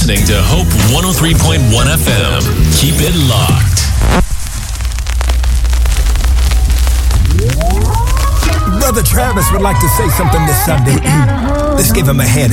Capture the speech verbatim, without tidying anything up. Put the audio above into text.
listening to Hope one oh three point one F M. Keep it locked. Brother Travis would like to say something this Sunday. Let's give him a hand.